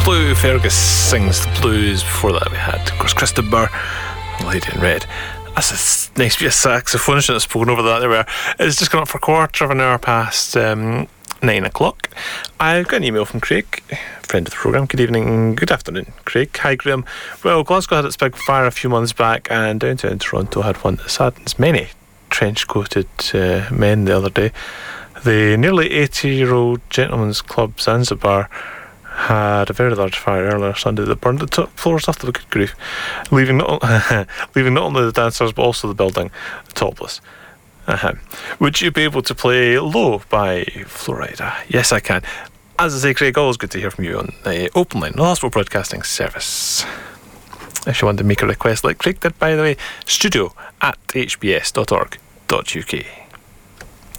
Blue Fergus sings the blues. Before that we had, of course, Christopher, Lady in Red. That's a nice bit of saxophone. I shouldn't have spoken over that. There we are. It's just gone up for a quarter of an hour past 9 o'clock. I've got an email from Craig, friend of the programme. Good evening, good afternoon, Craig. Hi, Graham. Well, Glasgow had its big fire a few months back, and downtown Toronto had one that saddens many trench-coated men the other day. The nearly 80-year-old Gentlemen's Club Zanzibar had a very large fire earlier Sunday that burned the top floors off the good grief, leaving not only the dancers but also the building topless. Would you be able to play Low by Florida? Yes, I can. As I say, Craig, always good to hear from you on the Open Line, the Hospital Broadcasting Service. If you want to make a request like Craig did, by the way, studio@hbs.org.uk.